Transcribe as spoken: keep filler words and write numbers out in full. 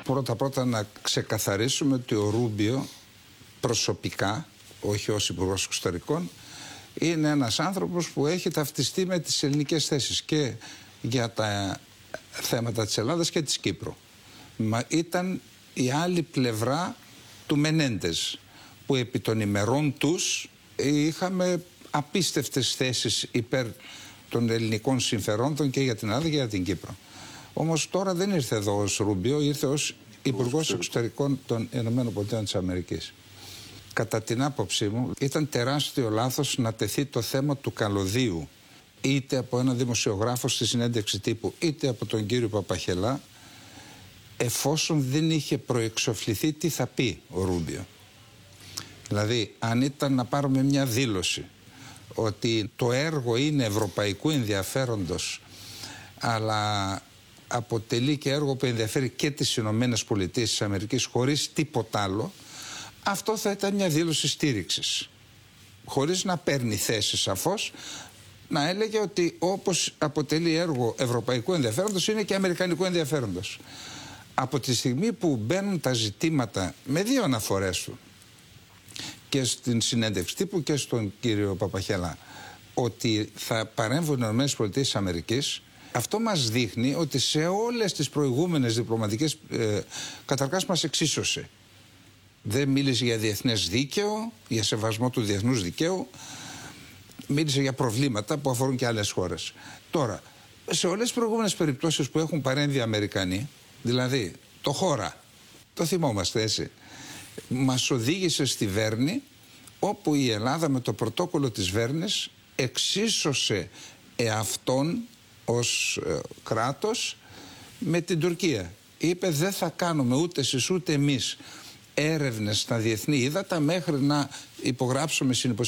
Πρώτα-πρώτα να ξεκαθαρίσουμε ότι ο Ρούμπιο προσωπικά, όχι ως Υπουργός Εξωτερικών, είναι ένας άνθρωπος που έχει ταυτιστεί με τις ελληνικές θέσεις και για τα θέματα της Ελλάδας και της Κύπρου. Μα ήταν η άλλη πλευρά του Μενέντες, που επί των ημερών τους είχαμε απίστευτες θέσεις υπέρ των ελληνικών συμφερόντων και για την Ελλάδα και για την Κύπρο. Όμως τώρα δεν ήρθε εδώ ως Ρούμπιο, ήρθε ως Υπουργός Εξωτερικών των ΗΠΑ. Κατά την άποψή μου ήταν τεράστιο λάθος να τεθεί το θέμα του καλωδίου είτε από έναν δημοσιογράφο στη συνέντευξη τύπου είτε από τον κύριο Παπαχελά, εφόσον δεν είχε προεξοφληθεί τι θα πει ο Ρούμπιο. Δηλαδή, αν ήταν να πάρουμε μια δήλωση ότι το έργο είναι ευρωπαϊκού ενδιαφέροντος, αλλά αποτελεί και έργο που ενδιαφέρει και τις Ηνωμένες Πολιτείες της Αμερικής χωρίς τίποτα άλλο, αυτό θα ήταν μια δήλωση στήριξης. Χωρίς να παίρνει θέση σαφώς, να έλεγε ότι όπως αποτελεί έργο ευρωπαϊκού ενδιαφέροντος, είναι και αμερικανικού ενδιαφέροντος. Από τη στιγμή που μπαίνουν τα ζητήματα με δύο αναφορές του, και στην συνέντευξη τύπου και στον κύριο Παπαχελά, ότι θα παρέμβουν οι ΗΠΑ, αυτό μας δείχνει ότι σε όλες τις προηγούμενες διπλωματικές, ε, καταρχάς μας εξίσωσε. Δεν μίλησε για διεθνές δίκαιο, για σεβασμό του διεθνούς δικαίου, μίλησε για προβλήματα που αφορούν και άλλες χώρες. Τώρα, σε όλες τις προηγούμενες περιπτώσεις που έχουν παρέμβει οι Αμερικανοί, δηλαδή το χώρα, το θυμόμαστε έτσι, μας οδήγησε στη Βέρνη, όπου η Ελλάδα με το πρωτόκολλο της Βέρνης εξίσωσε εαυτόν ως ε, κράτος με την Τουρκία. Είπε δεν θα κάνουμε ούτε εσείς ούτε εμείς έρευνες στα διεθνή ύδατα μέχρι να υπογράψουμε συνυποσχέσεις